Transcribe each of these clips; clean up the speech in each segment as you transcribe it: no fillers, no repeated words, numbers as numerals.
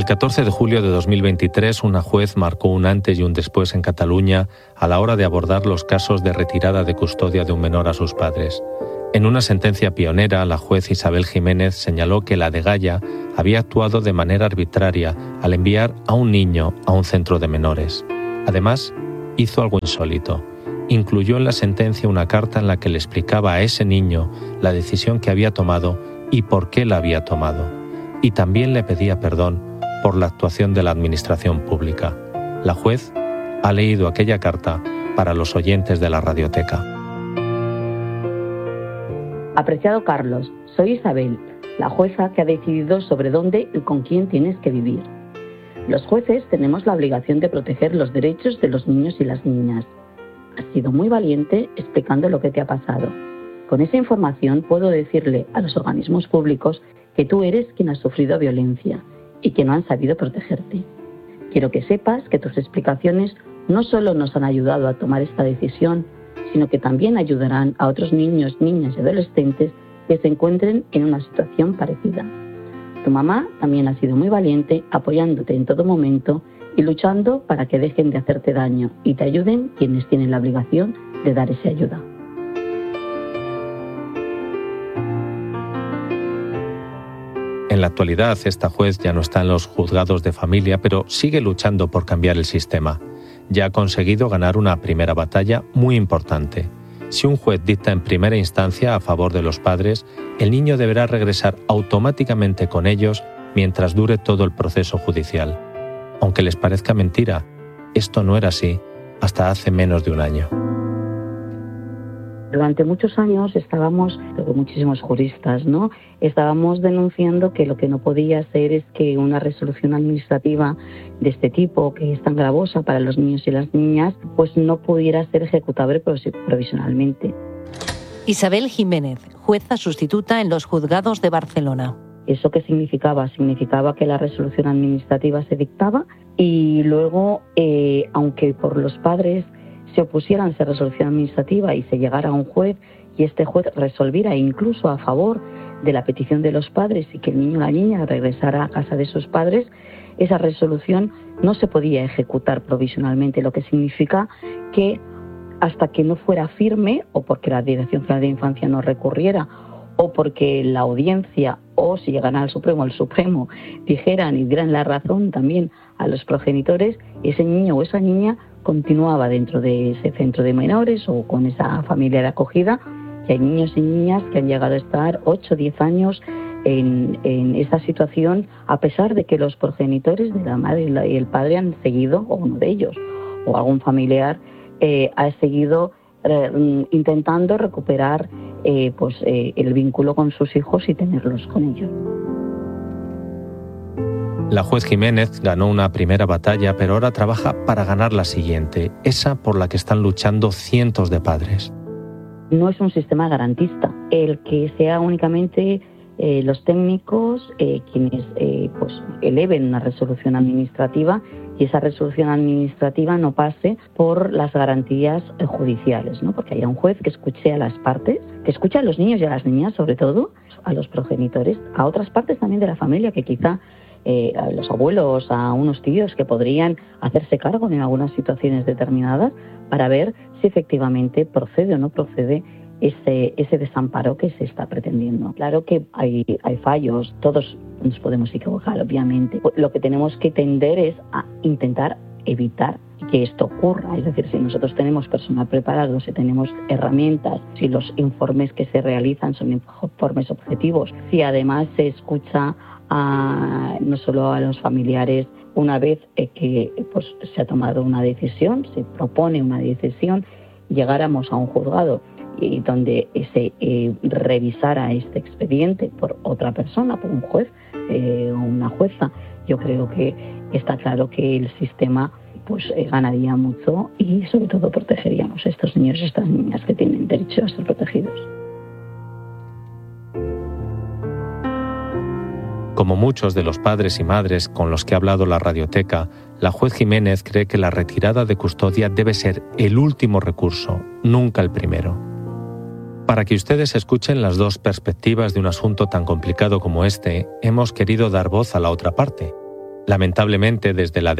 El 14 de julio de 2023, una juez marcó un antes y un después en Cataluña a la hora de abordar los casos de retirada de custodia de un menor a sus padres. En una sentencia pionera, la juez Isabel Jiménez señaló que la degaya había actuado de manera arbitraria al enviar a un niño a un centro de menores. Además, hizo algo insólito. Incluyó en la sentencia una carta en la que le explicaba a ese niño la decisión que había tomado y por qué la había tomado. Y también le pedía perdón por la actuación de la administración pública. La juez ha leído aquella carta para los oyentes de la Radioteca. Apreciado Carlos, soy Isabel, la jueza que ha decidido sobre dónde y con quién tienes que vivir. Los jueces tenemos la obligación de proteger los derechos de los niños y las niñas. Has sido muy valiente explicando lo que te ha pasado. Con esa información puedo decirle a los organismos públicos que tú eres quien ha sufrido violencia y que no han sabido protegerte. Quiero que sepas que tus explicaciones no solo nos han ayudado a tomar esta decisión, sino que también ayudarán a otros niños, niñas y adolescentes que se encuentren en una situación parecida. Tu mamá también ha sido muy valiente, apoyándote en todo momento y luchando para que dejen de hacerte daño y te ayuden quienes tienen la obligación de dar esa ayuda. En la actualidad, esta juez ya no está en los juzgados de familia, pero sigue luchando por cambiar el sistema. Ya ha conseguido ganar una primera batalla muy importante. Si un juez dicta en primera instancia a favor de los padres, el niño deberá regresar automáticamente con ellos mientras dure todo el proceso judicial. Aunque les parezca mentira, esto no era así hasta hace menos de un año. Durante muchos años estábamos, muchísimos juristas, ¿no? Estábamos denunciando que lo que no podía ser es que una resolución administrativa de este tipo, que es tan gravosa para los niños y las niñas, pues no pudiera ser ejecutable provisionalmente. Isabel Jiménez, jueza sustituta en los juzgados de Barcelona. ¿Eso qué significaba? Significaba que la resolución administrativa se dictaba y luego, aunque por los padres se opusieran a esa resolución administrativa y se llegara a un juez y este juez resolviera incluso a favor de la petición de los padres y que el niño o la niña regresara a casa de sus padres, esa resolución no se podía ejecutar provisionalmente, lo que significa que hasta que no fuera firme, o porque la Dirección General de Infancia no recurriera, o porque la audiencia, o si llegan al Supremo, el Supremo dijeran y dieran la razón también a los progenitores, ese niño o esa niña continuaba dentro de ese centro de menores o con esa familia de acogida. Y hay niños y niñas que han llegado a estar 8 o 10 años en esa situación, a pesar de que los progenitores de la madre y el padre han seguido, o uno de ellos, o algún familiar, ha seguido intentando recuperar el vínculo con sus hijos y tenerlos con ellos. La juez Jiménez ganó una primera batalla, pero ahora trabaja para ganar la siguiente, esa por la que están luchando cientos de padres. No es un sistema garantista. El que sea únicamente los técnicos quienes eleven una resolución administrativa y esa resolución administrativa no pase por las garantías judiciales, ¿no? Porque haya un juez que escuche a las partes, que escuche a los niños y a las niñas, sobre todo, a los progenitores, a otras partes también de la familia que quizá a los abuelos, a unos tíos que podrían hacerse cargo en algunas situaciones determinadas para ver si efectivamente procede o no procede ese desamparo que se está pretendiendo. Claro que hay fallos, todos nos podemos equivocar, obviamente. Lo que tenemos que tender es a intentar evitar que esto ocurra. Es decir, si nosotros tenemos personal preparado, si tenemos herramientas, si los informes que se realizan son informes objetivos, si además se escucha no solo a los familiares una vez que se ha tomado una decisión, se propone una decisión, llegáramos a un juzgado y donde se revisara este expediente por otra persona, por un juez o una jueza, yo creo que está claro que el sistema ganaría mucho y sobre todo protegeríamos a estos niños y estas niñas que tienen derecho a ser protegidos. Como muchos de los padres y madres con los que ha hablado la Radioteca, la juez Jiménez cree que la retirada de custodia debe ser el último recurso, nunca el primero. Para que ustedes escuchen las dos perspectivas de un asunto tan complicado como este, hemos querido dar voz a la otra parte. Lamentablemente, desde la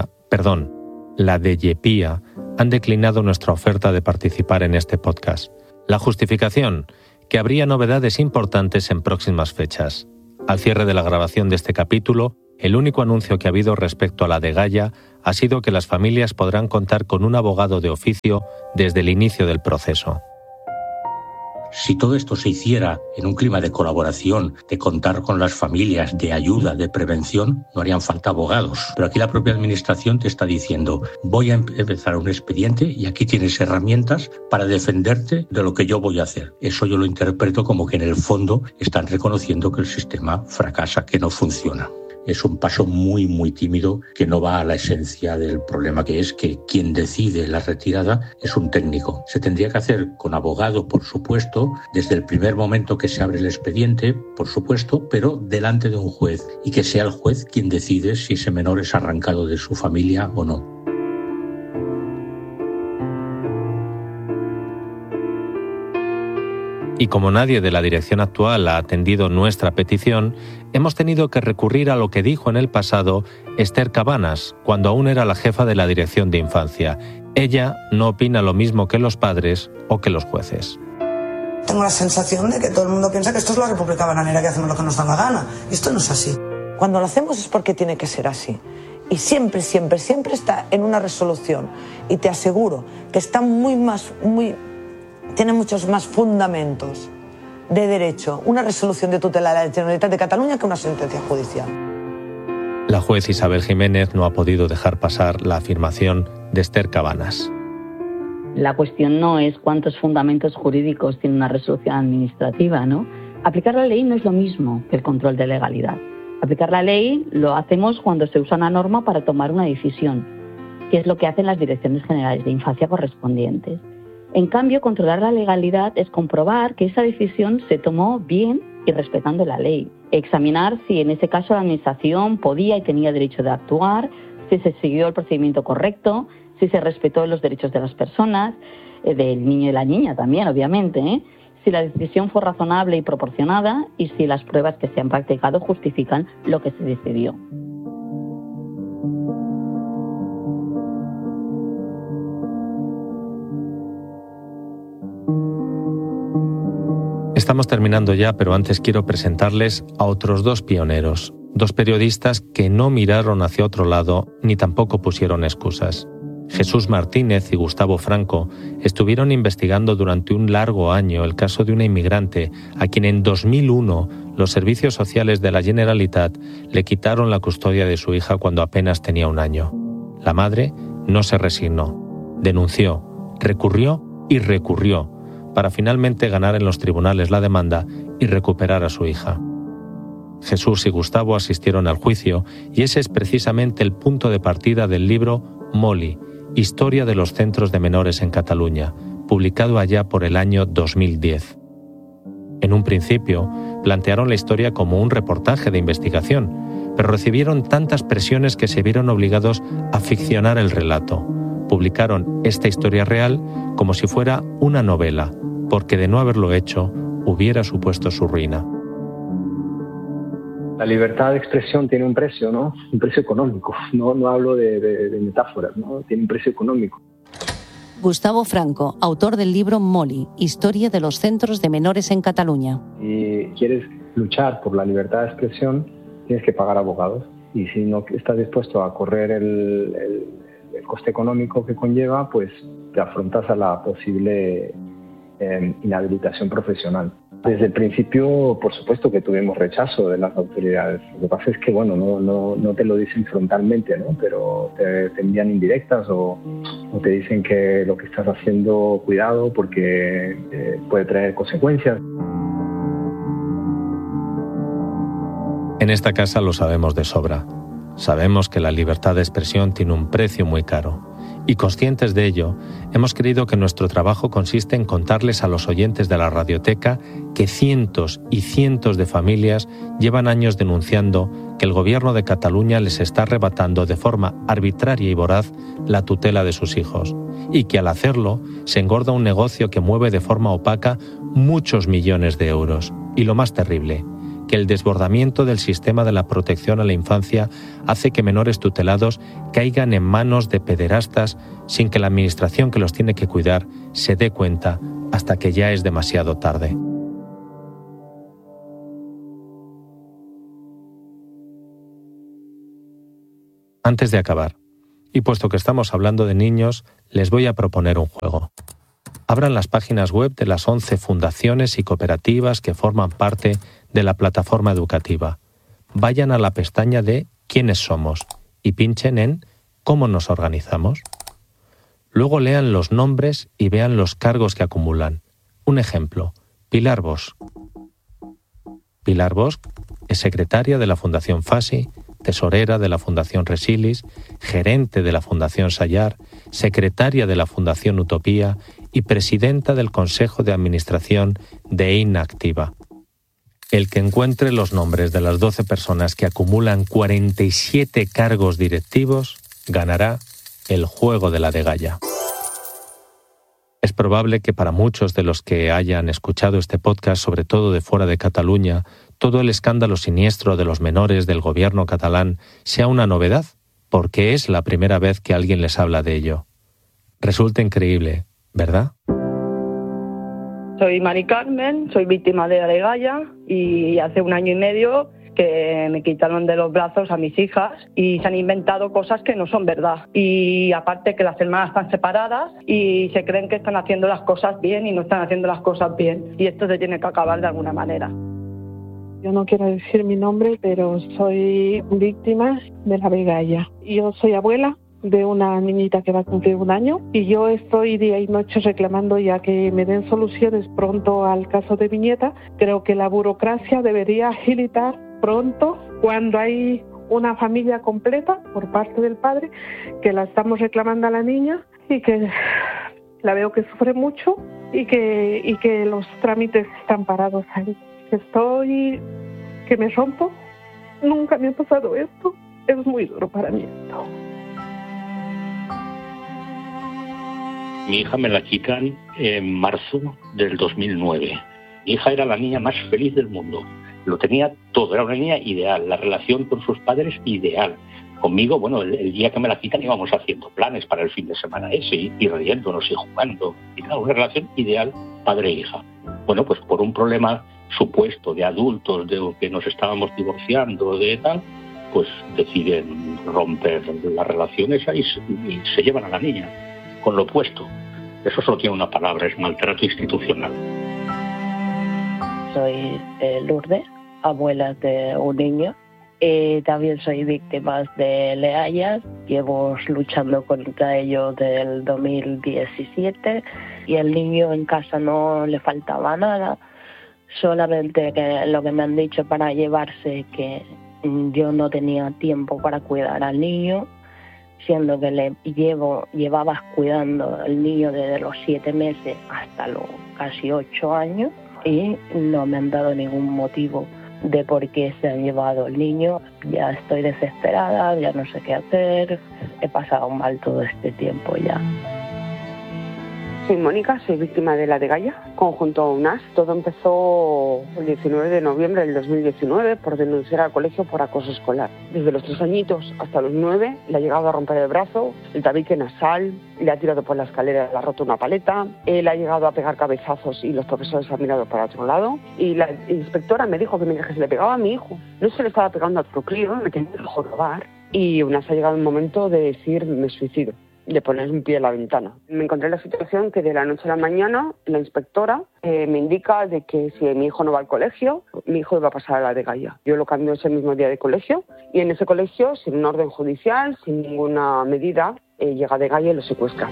de Yepía, han declinado nuestra oferta de participar en este podcast. La justificación, que habría novedades importantes en próximas fechas. Al cierre de la grabación de este capítulo, el único anuncio que ha habido respecto a la Degaya ha sido que las familias podrán contar con un abogado de oficio desde el inicio del proceso. Si todo esto se hiciera en un clima de colaboración, de contar con las familias, de ayuda, de prevención, no harían falta abogados. Pero aquí la propia administración te está diciendo, voy a empezar un expediente y aquí tienes herramientas para defenderte de lo que yo voy a hacer. Eso yo lo interpreto como que en el fondo están reconociendo que el sistema fracasa, que no funciona. Es un paso muy, muy tímido que no va a la esencia del problema, que es que quien decide la retirada es un técnico. Se tendría que hacer con abogado, por supuesto, desde el primer momento que se abre el expediente, por supuesto, pero delante de un juez, y que sea el juez quien decide si ese menor es arrancado de su familia o no. Y como nadie de la dirección actual ha atendido nuestra petición, hemos tenido que recurrir a lo que dijo en el pasado Esther Cabanas, cuando aún era la jefa de la Dirección de Infancia. Ella no opina lo mismo que los padres o que los jueces. Tengo la sensación de que todo el mundo piensa que esto es la República Bananera, que hacemos lo que nos da la gana. Y esto no es así. Cuando lo hacemos es porque tiene que ser así. Y siempre, siempre, siempre está en una resolución. Y te aseguro que está tiene muchos más fundamentos de derecho una resolución de tutela de la Generalitat de Cataluña que una sentencia judicial. La juez Isabel Jiménez no ha podido dejar pasar la afirmación de Esther Cabanas. La cuestión no es cuántos fundamentos jurídicos tiene una resolución administrativa, ¿no? Aplicar la ley no es lo mismo que el control de legalidad. Aplicar la ley lo hacemos cuando se usa una norma para tomar una decisión, que es lo que hacen las direcciones generales de infancia correspondientes. En cambio, controlar la legalidad es comprobar que esa decisión se tomó bien y respetando la ley. Examinar si en ese caso la administración podía y tenía derecho de actuar, si se siguió el procedimiento correcto, si se respetó los derechos de las personas, del niño y de la niña también, obviamente, si la decisión fue razonable y proporcionada y si las pruebas que se han practicado justifican lo que se decidió. Estamos terminando ya, pero antes quiero presentarles a otros dos pioneros, dos periodistas que no miraron hacia otro lado ni tampoco pusieron excusas. Jesús Martínez y Gustavo Franco estuvieron investigando durante un largo año el caso de una inmigrante a quien en 2001 los servicios sociales de la Generalitat le quitaron la custodia de su hija cuando apenas tenía 1 año. La madre no se resignó, denunció, recurrió y recurrió, para finalmente ganar en los tribunales la demanda y recuperar a su hija. Jesús y Gustavo asistieron al juicio y ese es precisamente el punto de partida del libro Molly, Historia de los Centros de Menores en Cataluña, publicado allá por el año 2010. En un principio, plantearon la historia como un reportaje de investigación, pero recibieron tantas presiones que se vieron obligados a ficcionar el relato. Publicaron esta historia real como si fuera una novela, porque de no haberlo hecho, hubiera supuesto su ruina. La libertad de expresión tiene un precio, ¿no? Un precio económico. No hablo de metáforas, ¿no? Tiene un precio económico. Gustavo Franco, autor del libro Molly, Historia de los Centros de Menores en Cataluña. Si quieres luchar por la libertad de expresión, tienes que pagar abogados. Y si no estás dispuesto a correr el coste económico que conlleva, pues te afrontas a la posible inhabilitación profesional. Desde el principio, por supuesto que tuvimos rechazo de las autoridades. Lo que pasa es que, bueno, no te lo dicen frontalmente, ¿no? Pero te envían indirectas o te dicen que lo que estás haciendo, cuidado, porque puede traer consecuencias. En esta casa lo sabemos de sobra. Sabemos que la libertad de expresión tiene un precio muy caro. Y conscientes de ello, hemos creído que nuestro trabajo consiste en contarles a los oyentes de la Radioteca que cientos y cientos de familias llevan años denunciando que el gobierno de Cataluña les está arrebatando de forma arbitraria y voraz la tutela de sus hijos, y que al hacerlo se engorda un negocio que mueve de forma opaca muchos millones de euros. Y lo más terrible, que el desbordamiento del sistema de la protección a la infancia hace que menores tutelados caigan en manos de pederastas sin que la administración que los tiene que cuidar se dé cuenta hasta que ya es demasiado tarde. Antes de acabar, y puesto que estamos hablando de niños, les voy a proponer un juego. Abran las páginas web de las 11 fundaciones y cooperativas que forman parte de la plataforma educativa. Vayan a la pestaña de ¿Quiénes somos? Y pinchen en ¿Cómo nos organizamos? Luego lean los nombres y vean los cargos que acumulan. Un ejemplo, Pilar Bosch. Pilar Bosch es secretaria de la Fundación FASI, tesorera de la Fundación Resilis, gerente de la Fundación Sayar, secretaria de la Fundación Utopía y presidenta del Consejo de Administración de Inactiva. El que encuentre los nombres de las 12 personas que acumulan 47 cargos directivos ganará el juego de la Degalla. Es probable que para muchos de los que hayan escuchado este podcast, sobre todo de fuera de Cataluña, todo el escándalo siniestro de los menores del gobierno catalán sea una novedad, porque es la primera vez que alguien les habla de ello. Resulta increíble, ¿verdad? Soy Mari Carmen, soy víctima de la Degalla y hace 1 año y medio que me quitaron de los brazos a mis hijas y se han inventado cosas que no son verdad. Y aparte que las hermanas están separadas y se creen que están haciendo las cosas bien y no están haciendo las cosas bien. Y esto se tiene que acabar de alguna manera. Yo no quiero decir mi nombre, pero soy víctima de la Degalla. Yo soy abuela de una niñita que va a cumplir 1 año y yo estoy día y noche reclamando ya que me den soluciones pronto al caso de mi nieta. Creo que la burocracia debería agilitar pronto cuando hay una familia completa por parte del padre que la estamos reclamando a la niña y que la veo que sufre mucho y que los trámites están parados ahí. Que me rompo. Nunca me ha pasado esto. Es muy duro para mí esto. Mi hija me la quitan en marzo del 2009. Mi hija era la niña más feliz del mundo. Lo tenía todo, era una niña ideal. La relación con sus padres, ideal. Conmigo, bueno, el día que me la quitan íbamos haciendo planes para el fin de semana ese y riéndonos y jugando. Y claro, una relación ideal padre-hija. Bueno, pues por un problema supuesto de adultos, de que nos estábamos divorciando, de tal, pues deciden romper la relación esa y se llevan a la niña con lo opuesto. Eso solo tiene una palabra, es maltrato institucional. Soy Lourdes, abuela de un niño. También soy víctima de leallas. Llevo luchando contra ello desde el 2017 y el niño en casa no le faltaba nada. Solamente que lo que me han dicho para llevarse, que yo no tenía tiempo para cuidar al niño, siendo que llevaba cuidando al niño desde los 7 meses hasta los casi 8 años y no me han dado ningún motivo de por qué se han llevado el niño. Ya estoy desesperada, ya no sé qué hacer, he pasado mal todo este tiempo ya. Soy Mónica, soy víctima de la Degalla, conjunto a UNAS. Todo empezó el 19 de noviembre del 2019 por denunciar al colegio por acoso escolar. Desde los 3 añitos hasta los 9 le ha llegado a romper el brazo, el tabique nasal, le ha tirado por la escalera, le ha roto una paleta, él ha llegado a pegar cabezazos y los profesores han mirado para otro lado. Y la inspectora me dijo que mientras que se le pegaba a mi hijo, no se le estaba pegando a otro crío, me tenía que jorobar. Y UNAS ha llegado el momento de decir me suicido, de poner un pie en la ventana. Me encontré en la situación que de la noche a la mañana la inspectora me indica de que si mi hijo no va al colegio, mi hijo iba a pasar a la Degalla. Yo lo cambio ese mismo día de colegio y en ese colegio, sin un orden judicial, sin ninguna medida, llega a Degalla y lo secuestra.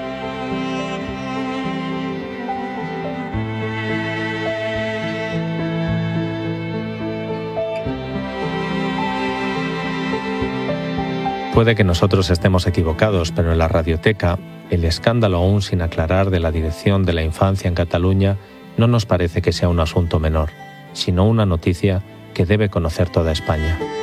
Puede que nosotros estemos equivocados, pero en la radioteca, el escándalo aún sin aclarar de la Dirección de la Infancia en Cataluña no nos parece que sea un asunto menor, sino una noticia que debe conocer toda España.